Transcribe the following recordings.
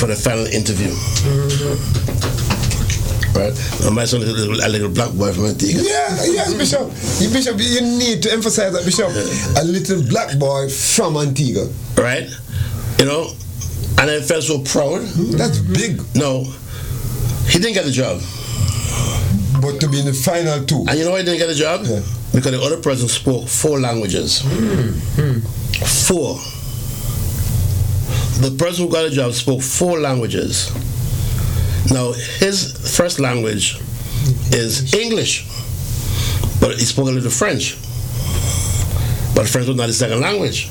for the final interview. Right? My son is a little black boy from Antigua. Yes, Bishop. Bishop, you need to emphasize that, Bishop. A little black boy from Antigua. Right? You know, and I felt so proud. That's big. No, he didn't get the job. But to be in the final two. And you know why he didn't get the job? Yeah. Because the other person spoke 4 languages. 4. The person who got the job spoke 4 languages. Now, his first language is English, but he spoke a little French. But French was not his second language.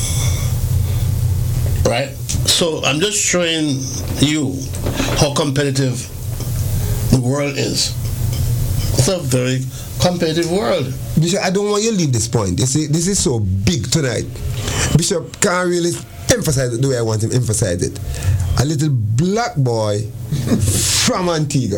Right? So I'm just showing you how competitive the world is. It's a very competitive world. Bishop, I don't want you to leave this point. You see, this is so big tonight. Bishop can't really emphasize it the way I want him to emphasize it. A little black boy from Antigua.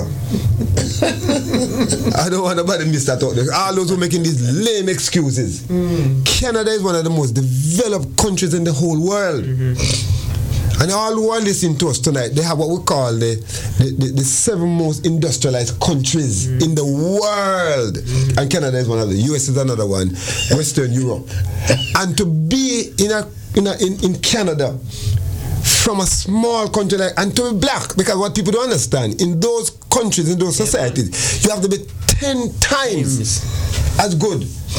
I don't want nobody to miss that out there. All those who are making these lame excuses. Canada is one of the most developed countries in the whole world. And all who are listening to us tonight, they have what we call the 7 most industrialized countries in the world. And Canada is one of them. US is another one. Western Europe. And to be in Canada from a small country like, and to be black, because what people don't understand, in those countries, in those societies, you have to be 10 times as good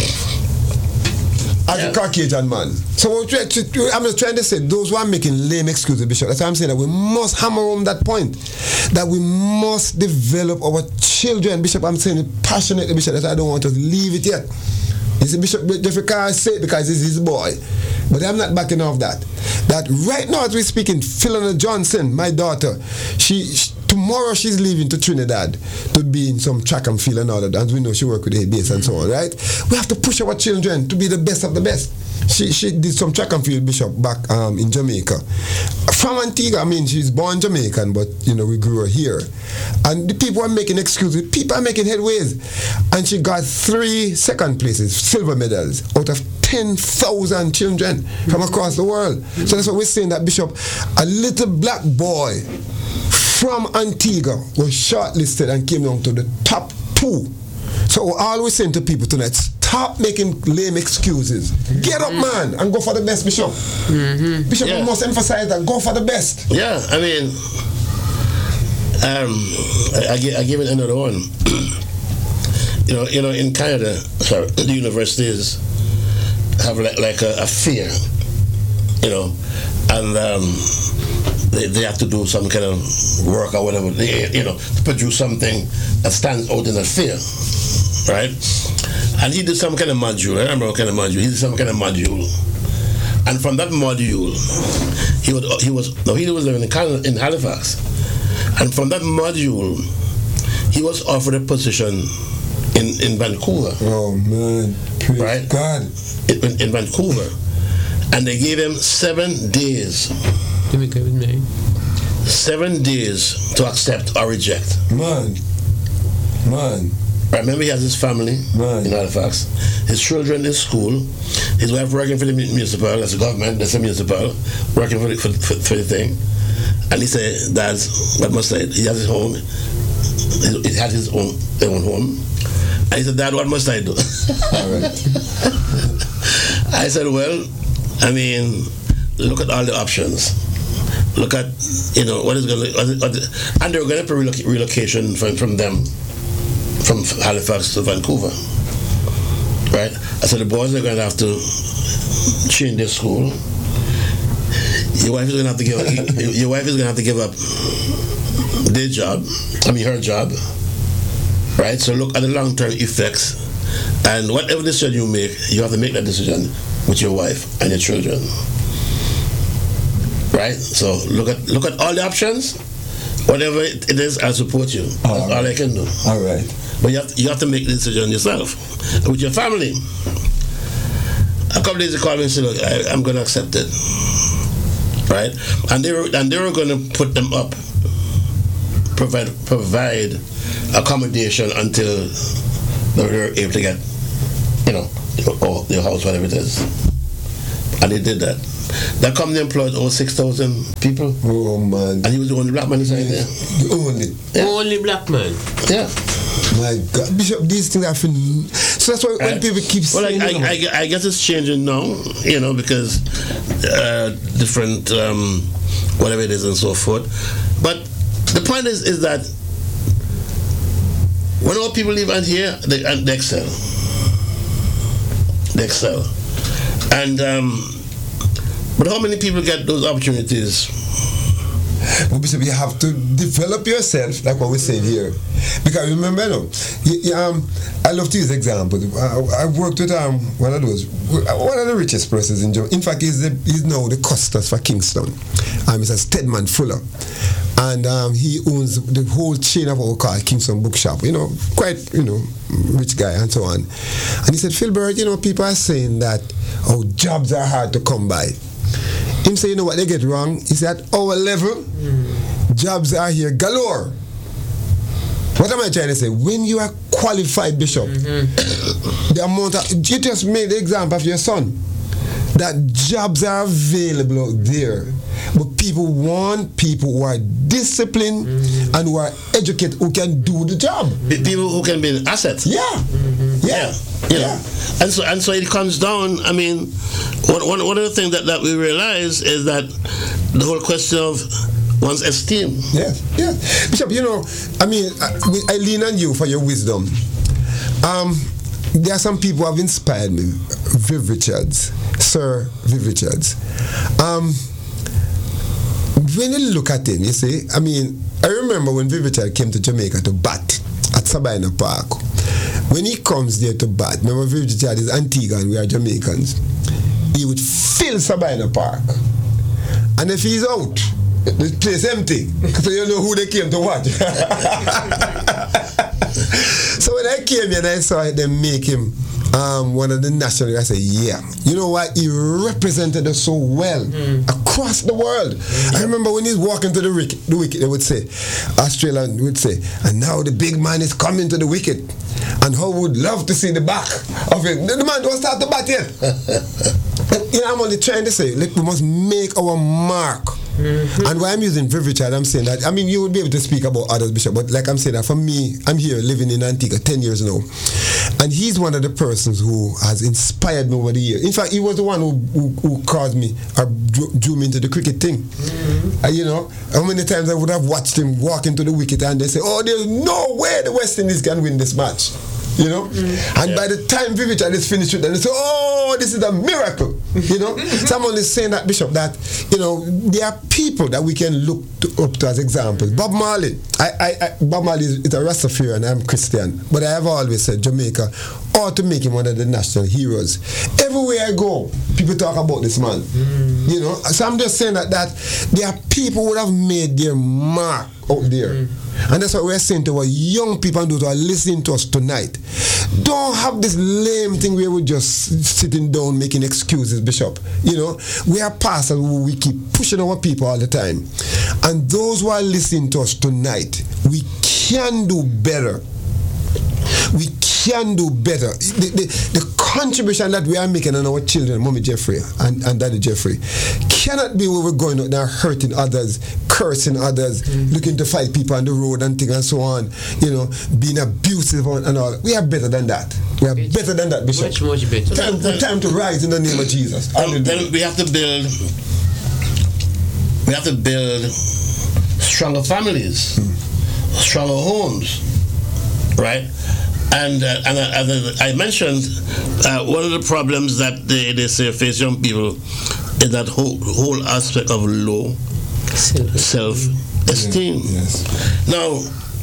as a Caucasian man. So I'm just trying to say, those who are making lame excuses, Bishop, that's why I'm saying that we must hammer home that point, that we must develop our children. Bishop, I'm saying it passionately, Bishop, that I don't want to leave it yet. You see, Bishop Jeffrey can't say it because he's his boy. But I'm not backing off that. That right now as we're speaking, Philona Johnson, my daughter, tomorrow she's leaving to Trinidad to be in some track and field and all that. As we know, she works with ABS and so on, right? We have to push our children to be the best of the best. She did some track and field, Bishop, back in Jamaica. From Antigua, I mean, she's born Jamaican, but, you know, we grew her here. And the people are making excuses. People are making headways. And she got 3 second places, silver medals, out of 10,000 children from across the world. So that's what we're saying, that, Bishop, a little black boy from Antigua was shortlisted and came down to the top 2. So we're always saying to people tonight, stop making lame excuses. Get up, man, and go for the best, Bishop. Bishop, we must emphasize that. Go for the best. Yeah, I mean, I give it another one. you know, in Canada, the universities have like a fair, you know, and they have to do some kind of work or whatever, you know, to produce something that stands out in a fair, right? And he did some kind of module. I remember what kind of module. He did some kind of module, and from that module, he was living in Canada, in Halifax, and from that module, he was offered a position in Vancouver. Oh man, praise right? God. In Vancouver, and they gave him 7 days. 7 days to accept or reject. Man. Remember, he has his family in Halifax, his children in school, his wife working for the municipal, that's the government, that's the municipal, working for the thing. And he said, Dad, what must I do? He has his home, he had his own home. And he said, Dad, what must I do? All right. I said, well, I mean, look at all the options. Look at, you know, what is going to, and they were going to pay relocation from them, from Halifax to Vancouver, right? I said the boys are going to have to change their school. Your wife is going to have to give up their job. I mean her job, right? So look at the long-term effects, and whatever decision you make, you have to make that decision with your wife and your children. Right? So look at all the options. Whatever it is, I'll support you. That's all I can do. All right. But you have to make the decision yourself, with your family. A couple days they called me and said, look, I'm going to accept it. Right? And they were going to put them up, provide accommodation until they were able to get, you know, their house, whatever it is. And they did that. That company employed over 6,000 people. Oh man. And he was the only black man inside there. The only. Yeah. Only black man. Yeah. My God, Bishop, these things have been. So that's why when people keep saying. I guess it's changing now, because different whatever it is and so forth. But the point is that when all people live out here, they excel. They excel. And but how many people get those opportunities? Well, Bishop, you have to develop yourself, like what we said here. Because remember, I love to use examples. I worked with one of the richest persons in Jamaica. In fact, he's now the custos for Kingston. Mr. Stedman Fuller. And he owns the whole chain of what we call Kingston Bookshop. Quite, rich guy and so on. And he said, Philbert, people are saying that, jobs are hard to come by. Him say, you know what they get wrong? He said, at our level, jobs are here galore. What am I trying to say? When you are qualified, Bishop, the amount of, you just made the example of your son, that jobs are available out there. But people want people who are disciplined and who are educated, who can do the job. People who can be an asset. Yeah. And so it comes down. I mean, one of the things that we realize is that the whole question of one's esteem. Yeah. Bishop, I lean on you for your wisdom. There are some people who have inspired me. Viv Richards, Sir Viv Richards. When you look at him, you see, I remember when Viv Richards came to Jamaica to bat at Sabina Park. When he comes there to bat, remember Viv Richards is Antigua and we are Jamaicans, he would fill Sabina Park. And if he's out, the place empty. So you know who they came to watch. So when I came here and I saw them make him one of the national, I said, yeah. You know what? He represented us so well across the world. I remember when he's walking to the wicket, they would say, Australia would say, and now the big man is coming to the wicket. And how would love to see the back of it. The man don't start to bat yet. I'm only trying to say, we must make our mark. And why I'm using Viv Richard, I'm saying that, you would be able to speak about others, Bishop, but like I'm saying that for me, I'm here living in Antigua 10 years now. And he's one of the persons who has inspired me over the years. In fact, he was the one who caused me, or drew me into the cricket thing. How many times I would have watched him walk into the wicket and they say, there's no way the West Indies can win this match. And by the time Viv Richard is finished with them, they say, this is a miracle. So I'm only saying that, Bishop, that, there are people that we can look up to as examples. Bob Marley. Bob Marley is a Rastafarian, I'm Christian. But I have always said Jamaica ought to make him one of the national heroes. Everywhere I go, people talk about this man. So I'm just saying that there are people who have made their mark out there. And that's what we're saying to our young people and those who are listening to us tonight. Don't have this lame thing where we're just sitting down making excuses, Bishop. We are pastors who we keep pushing our people all the time. And those who are listening to us tonight, we can do better. We can do better. The contribution that we are making on our children, Mommy Jeffrey and Daddy Jeffrey, cannot be where we're going out there hurting others, cursing others, looking to fight people on the road and things and so on, being abusive and all. We are better than that. We are better than that, Bishop. Much better. Time to rise in the name of Jesus. Then we have to build stronger families, stronger homes, right? And as I mentioned, one of the problems that they say face young people is that whole aspect of low self-esteem. Yes. Now,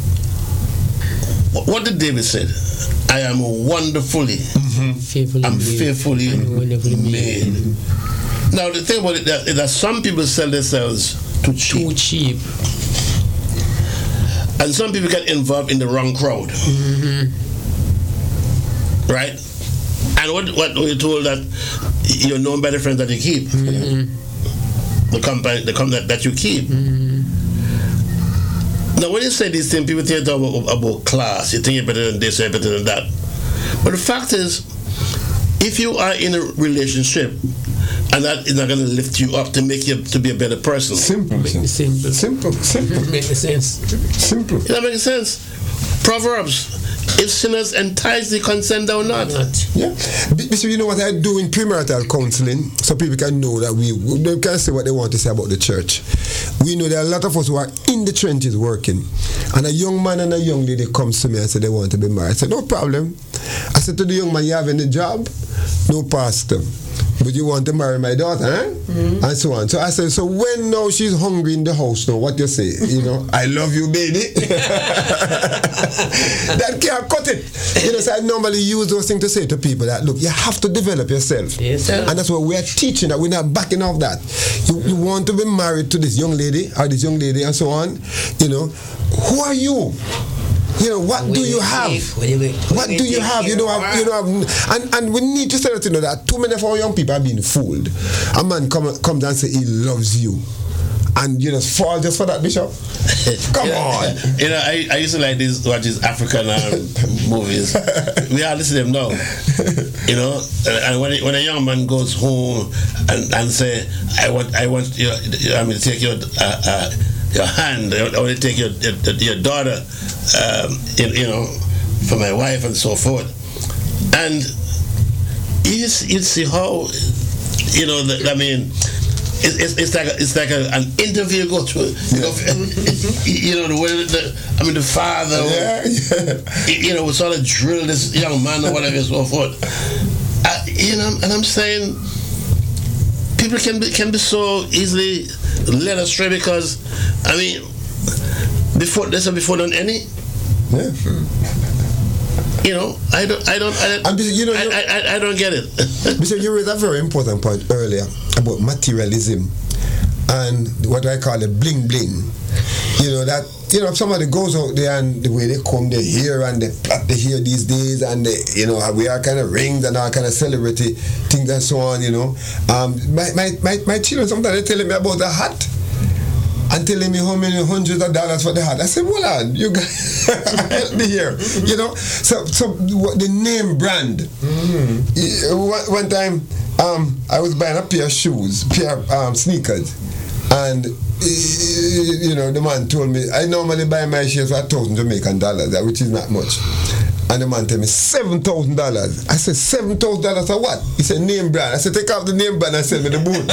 what did David say? I am wonderfully, fearfully made. Now, the thing about it is that some people sell themselves too cheap. And some people get involved in the wrong crowd. Right? And what we're told that you're known by the friends that you keep. The company that you keep. Now when you say these things, people think about class. You think you're better than this, you're better than that. But the fact is, if you are in a relationship And that is not going to lift you up to make you to be a better person. Simple. Make it simple. Simple. Make it sense. Simple. That makes sense. Proverbs: if sinners entice thee, consent thou not. Yeah. Bishop, you know what I do in premarital counseling, so people can know that they can say what they want to say about the church. We know there are a lot of us who are in the trenches working, and a young man and a young lady comes to me and say they want to be married. I said, no problem. I said to the young man, you have any job? No, pastor. But you want to marry my daughter, eh? Mm-hmm. And so on. So I said, so when now she's hungry in the house now, what you say? You know, I love you, baby. That can't cut it. You know, so I normally use those things to say to people that, look, you have to develop yourself. Yes, sir. And that's what we're teaching, that we're not backing off that. You want to be married to this young lady or this young lady and so on, you know, who are you? You know, what do you have? What do you have? You don't have, and we need to start to know that too many of our young people are being fooled. A man comes and say he loves you, and you just fall just for that, Bishop. Come on. You know, I used to like watch these African movies. We hardly see them now. You know, and when a young man goes home and say, I want you, I mean, take your hand, I want to take your daughter, you know, for my wife and so forth. And you see how, you know, I mean, it's like an interview go through. You know, the way the father, you know, would sort of drill this young man or whatever and so forth. You know, and I'm saying, people can be so easily led astray because, I mean, before done any. Yeah. You know, I don't get it. Bishop, you raised a very important point earlier about materialism and what I call the bling bling. You know, that, you know, if somebody goes out there and the way they come, they hear and they plot the hair these days, and they, you know, we are kind of rings and all kind of celebrity things and so on, you know. My children sometimes they telling me about a hat and telling me how many hundreds of dollars for the hat. I said, well, on, you guys help me here. You know, so the name brand. Mm-hmm. One time, I was buying a pair of shoes, sneakers, and you know, the man told me, I normally buy my shoes for $1,000 Jamaican dollars, which is not much. And the man told me $7,000. I said, $7,000 for what? He said, name brand. I said, take off the name brand and sell me the boot.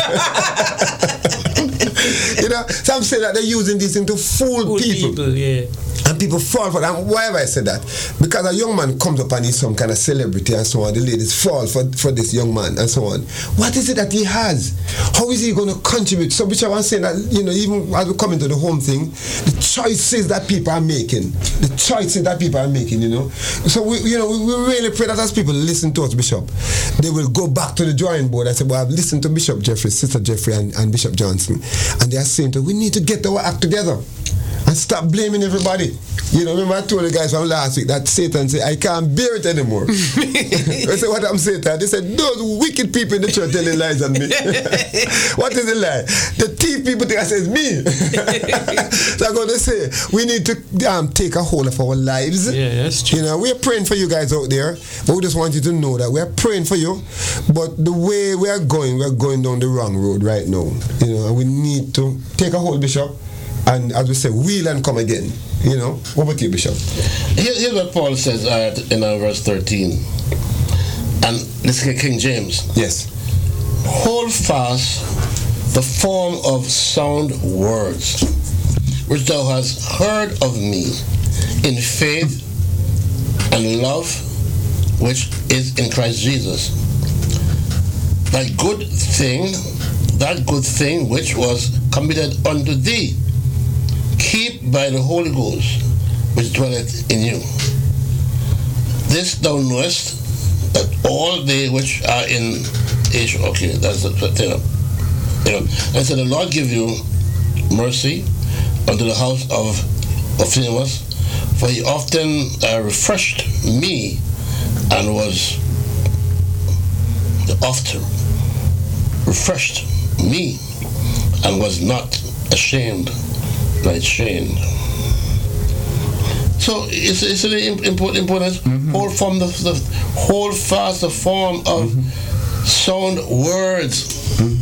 You know, some say that they're using this thing to fool people. Yeah. And people fall for that. And why have I said that? Because a young man comes up and he's some kind of celebrity and so on. The ladies fall for this young man and so on. What is it that he has? How is he going to contribute? So which I was saying that, you know, even as we come into the home thing, the choices that people are making, you know. So we really pray that as people listen to us, Bishop, they will go back to the drawing board and say, well, I've listened to Bishop Jeffrey, Sister Jeffrey and Bishop Johnson, and they are saying we need to get our act together and stop blaming everybody. You know, remember I told the guys from last week that Satan said, I can't bear it anymore. I said, what I'm Satan? They said, those wicked people in the church telling lies on me. What is the lie? The thief people think I said it's me. So I'm going to say, we need to take a hold of our lives. Yeah, that's true. You know, we're praying for you guys out there, but we just want you to know that we're praying for you, but the way we're going down the wrong road right now. You know, and we need to take a hold, Bishop, and as we say, wheel and come again. You know, what about you, Bishop? Here's what Paul says in verse 13, and this is King James. Yes. Hold fast the form of sound words which thou hast heard of me in faith and love which is in Christ Jesus. That good thing which was committed unto thee, keep by the Holy Ghost which dwelleth in you. This thou knowest, that all they which are in Asia, okay, that's the thing. You know, and so the Lord give you mercy unto the house of Phineas, for he often refreshed me and was often refreshed me and was not ashamed. So it's really important. Mm-hmm. Hold fast the form of sound words.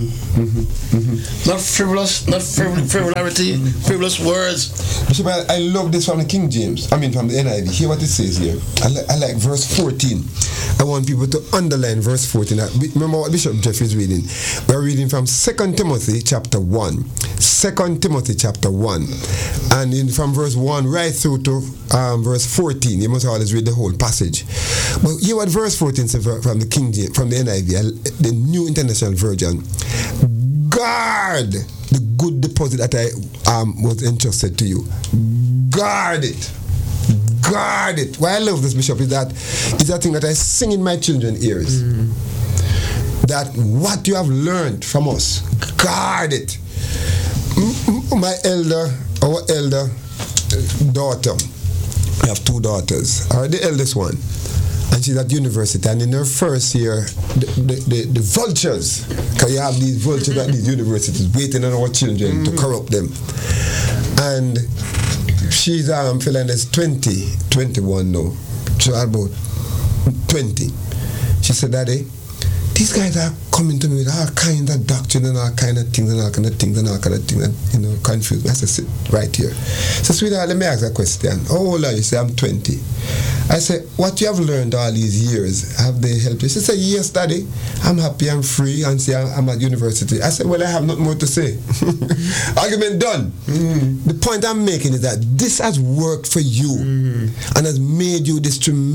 Not frivolous, not frivolity, frivolous words. Bishop, I love this from the King James. From the NIV. Hear what it says here. I like verse 14. I want people to underline verse 14. Remember what Bishop Jeff is reading. We're reading from 2 Timothy chapter 1. 2 Timothy chapter 1. And from verse 1 right through to verse 14. You must always read the whole passage. But hear what verse 14 says from the King James, from the NIV, the New International Version. Guard the good deposit that I was entrusted to you. Guard it. Guard it. Why I love this, Bishop, is that thing that I sing in my children's ears. That what you have learned from us, guard it. Our elder daughter, I have 2 daughters. The eldest one, and she's at university, and in her first year, the vultures, because you have these vultures at these universities waiting on our children to corrupt them. And she's feeling that's 21 now. She's about 20. She said, Daddy, these guys are coming to me with all kinds of doctrine and all kinds of things and all kinds of things and all kinds of things, and confused me. I said, sit right here. So, sweetheart, let me ask a question. How old are you? Say, I'm 20. I said, what you have learned all these years, have they helped you? She said, yes, Daddy. I'm happy, I'm free, and see, I'm at university. I said, well, I have nothing more to say. Argument done. The point I'm making is that this has worked for you and has made you this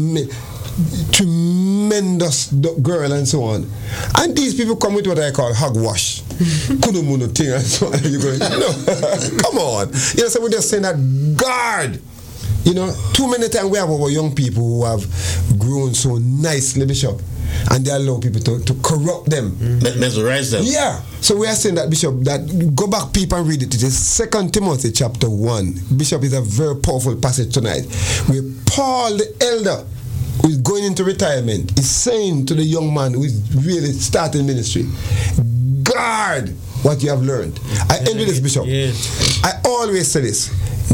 tremendous girl and so on. And these people come with what I call hogwash. Kudumuno thing and so on. You go, come on. So we're just saying that guard. Too many times we have our young people who have grown so nicely, Bishop, and they allow people to corrupt them. Mesmerize them. Yeah. So we are saying that, Bishop, that go back, people, and read it. It is 2 Timothy chapter 1. Bishop, is a very powerful passage tonight, where Paul the elder, who is going into retirement, is saying to the young man who is really starting ministry, guard what you have learned. I end with this, Bishop. Yes. I always say this.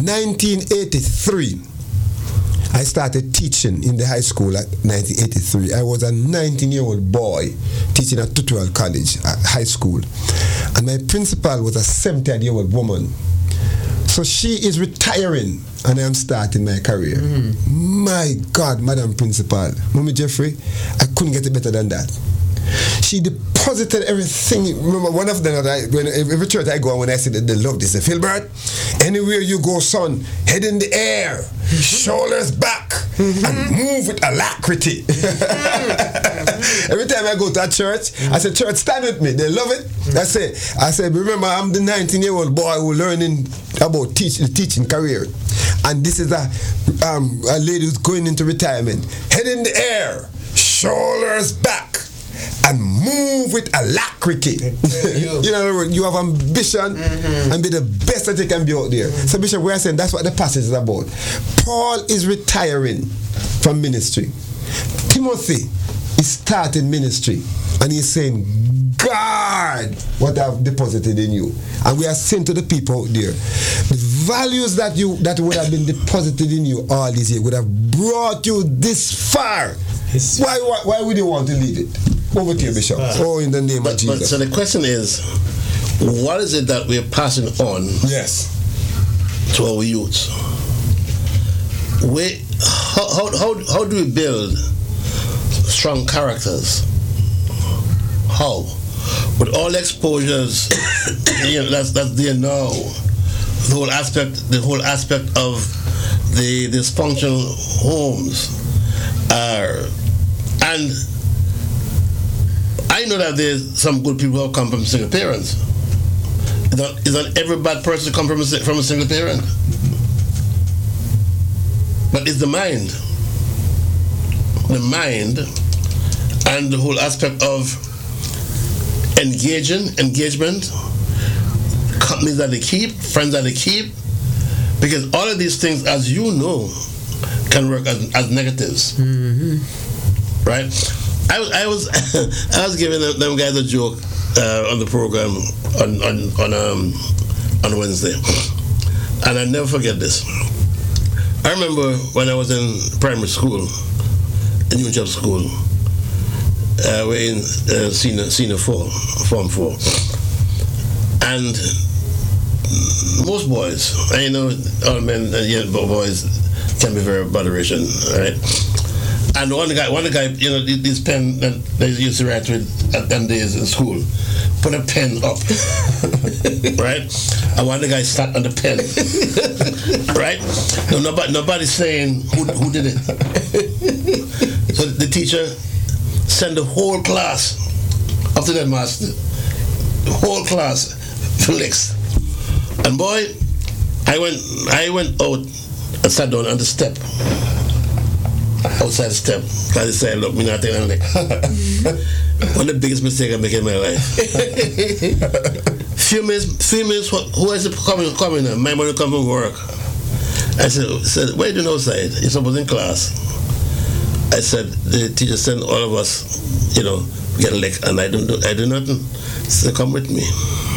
1983, I started teaching in the high school at 1983. I was a 19-year-old boy teaching at Tutual College at high school. And my principal was a 70-year-old woman. So she is retiring and I am starting my career. My God, Madam Principal, Mommy Jeffrey, I couldn't get it better than that. She deposited everything. Remember, one of them, every church I go, when I say that they love this, they say, Philbert, anywhere you go, son, head in the air, shoulders back, and move with alacrity. Every time I go to a church, I say, church, stand with me. They love it. I say, remember, I'm the 19-year-old boy who learning about the teaching career. And this is a lady who's going into retirement. Head in the air, shoulders back, and move with alacrity. You have ambition and be the best that you can be out there. So Bishop, we're saying that's what the passage is about. Paul is retiring from ministry. Timothy is starting ministry, and he's saying, guard what I've deposited in you. And we are saying to the people out there, the values that would have been deposited in you all these years would have brought you this far. Why would you want to leave it? Over to you, Bishop. In the name of Jesus. But so the question is, what is it that we're passing on? Yes. To our youths? How do we build strong characters? How? With all exposures, that's there now. The whole aspect of the dysfunctional homes and I know that there's some good people who come from single parents. Is not every bad person come from a single parent. But it's the mind and the whole aspect of engagement, companies that they keep, friends that they keep, because all of these things, as you know, can work as negatives, right? I was giving them guys a joke on the program on Wednesday, and I never forget this. I remember when I was in primary school, in New School, we're in senior form 4. And most boys, I know all men and yet boys can be very botheration, right? And one guy, you know, this pen that they used to write with at them days in school, put a pen up, right? And one guy sat on the pen, right? No, nobody's saying who did it. So the teacher sent the whole class up to the master, the whole class to licks. And boy, I went out and sat down on the step. Outside the step, because he said, look, me not taking a lick. One of the biggest mistakes I make in my life. few minutes, who is it coming in? My mother come from work. I said, what are you doing outside? You're supposed in class. I said, the teacher sent all of us, you know, get a lick, and I do nothing. So come with me.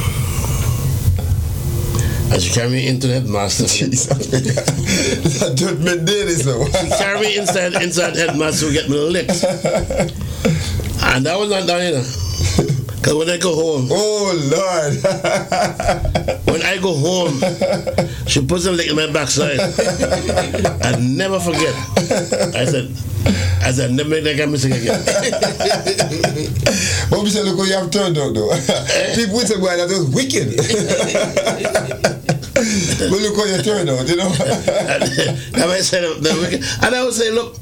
And she carried me into the headmaster. That judgment day is so. She carried me inside headmaster to get me licked. And that was not done, you know. Because when I go home. Oh, Lord. When I go home, she puts a lick in my backside. I never forget. I said, never make that kind of mistake again. But we said, look how you have turned out, though. People would say, boy, that was wicked. But look how you turned out, you know. And I said, and I would say, look,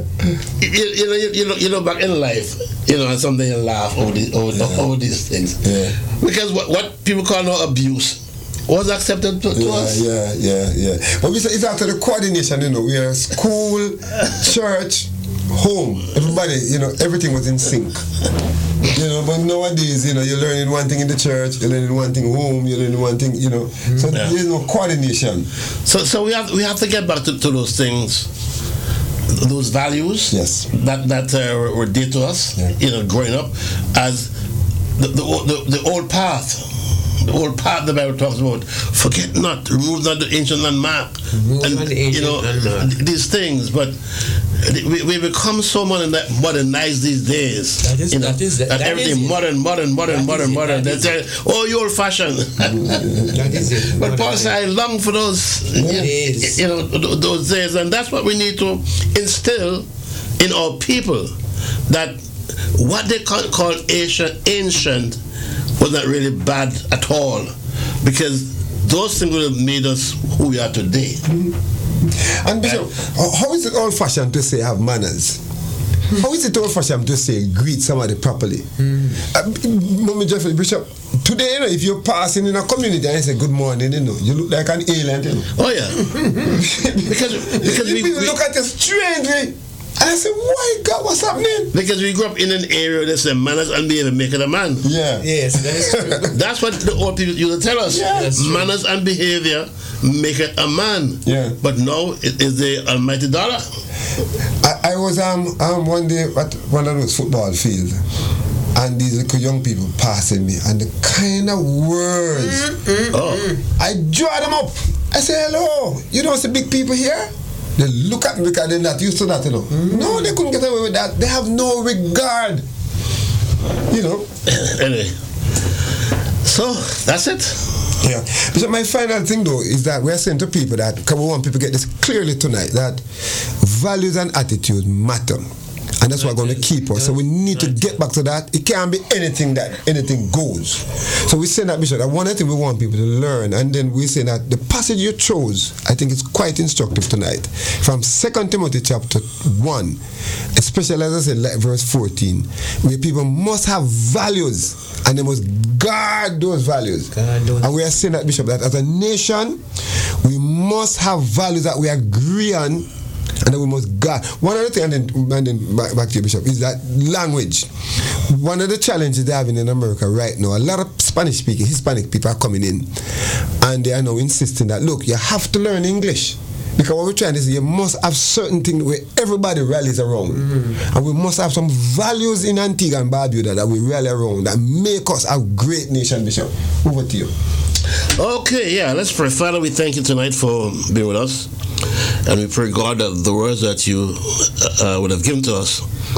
you know, back in life, you know, and something you laugh over these things. Yeah. Because what people call now abuse was accepted to us. Yeah. But we say it's after the coordination, you know, we are school, church, home. Everybody, you know, everything was in sync. You know, but nowadays, you know, you're learning one thing in the church, you're learning one thing home, you're learning one thing, you know. So there's no coordination. So we have to get back to those things, those values. Yes. That were dear to us, you know, growing up, as the old path. The old part the Bible talks about, forget not, remove not the ancient landmark, and you know these things. But we become so modernized these days. That everything modern. They say, "Oh, you old fashioned." That is it. But Paul said, "I long for those, you know, those days," and that's what we need to instill in our people. That what they call ancient was not really bad at all, because those things would have made us who we are today. And Bishop, how is it old-fashioned to say have manners? How is it old-fashioned to say greet somebody properly? Mommy Jeffrey, Bishop, today, you know, if you're passing in a community and you say good morning, you know, you look like an alien, you know. Oh yeah. because people look at you strangely. And I said, why God, what's happening? Because we grew up in an area that said manners and behavior make it a man. Yeah. Yes, that is true. That's what the old people used to tell us. Yeah. Manners and behavior make it a man. Yeah. But now it is the almighty dollar. I was one day at one of those football fields, and these little young people passing me, and the kind of words, I draw them up. I say, hello, you don't see big people here? They look at me because they're not used to that, you know. No, they couldn't get away with that. They have no regard, you know. Anyway, so that's it. Yeah. So my final thing though is that we're saying to people that, because we want people to get this clearly tonight, that values and attitude matter. And that's what we're going to keep us. So we need to get back to that. It can't be anything goes. So we say that, Bishop, that one thing we want people to learn, and then we say that the passage you chose, I think it's quite instructive tonight. From 2 Timothy chapter 1, especially as I said, like verse 14, where people must have values, and they must guard those values. And we are saying that, Bishop, that as a nation, we must have values that we agree on, and then we must guard. One other thing, and then back to you, Bishop, is that language. One of the challenges they're having in America right now, a lot of Spanish-speaking, Hispanic people are coming in, and they are now insisting that, look, you have to learn English. Because what we're trying to say, you must have certain things where everybody rallies around. And we must have some values in Antigua and Barbuda that we rally around, that make us a great nation, Bishop. Over to you. Okay, yeah, let's pray. Father, we thank you tonight for being with us. And we pray, God, that the words that you would have given to us,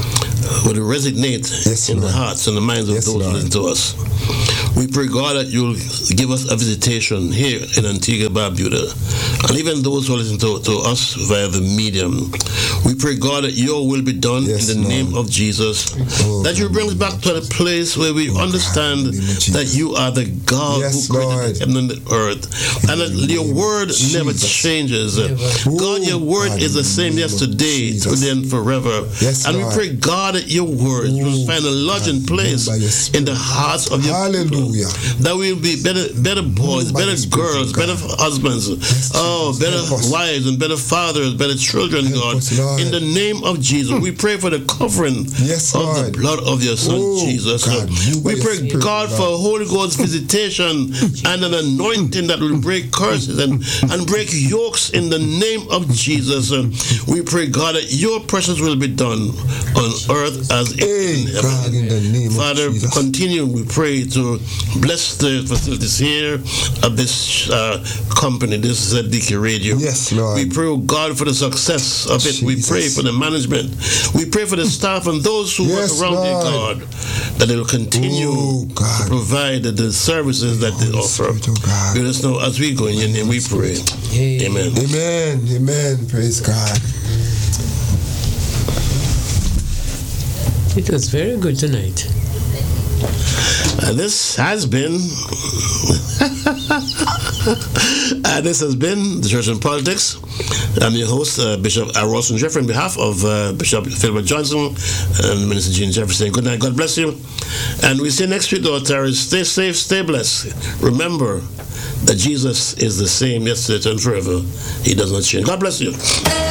will resonate Yes, in the Lord. hearts and the minds of Yes, those who Lord. listen to us. We pray, God, that you'll give us a visitation here in Antigua, Barbuda, and even those who listen to us via the medium. We pray, God, that your will be done Yes, in the Lord. name of Jesus. Oh, That you God. bring us back to a place where we understand God, in the name of Jesus. that you are the God Yes, who created Lord. heaven and the earth, and that your word never Jesus. changes. Never. God, your word God, is the in the same name of yesterday, Jesus. today, and forever. Yes, and we Lord. pray, God, that your word will find a lodging God, place move by your in the hearts of your Hallelujah. people. That we will be better boys, by better your Spirit, girls, God. better husbands, Jesus. better Help us. wives and better fathers, better children, Help God. us, Lord. In the name of Jesus, we pray for the covering Yes, of Lord. the blood of your Son, Oh, Jesus. God, move by We your pray, Spirit, God, Lord. for Holy Ghost visitation and an anointing that will break curses and break yokes in the name of Jesus. We pray, God, that your presence will be done on earth as it is in Hey, God, heaven. in the name Father, of Jesus. continue, we pray, to bless the facilities here of this company, this ZDK Radio. Yes, Lord. We pray, oh God, for the success of it. We Jesus. pray for the management. We pray for the staff and those who Yes, work around there, Lord. God, that they will continue Oh, God. to provide the services that they Holy offer. Spirit, oh God. Let us know as we go in your name, we pray. Amen. Amen. Amen. Praise God. It was very good tonight. This has been the Church in Politics. I'm your host, Bishop Rawson Jeffrey, on behalf of Bishop Philbert Johnson and Minister Gene Jefferson. Good night. God bless you. And we see you next week, daughter. Stay safe, stay blessed. Remember that Jesus is the same yesterday and forever. He does not change. God bless you.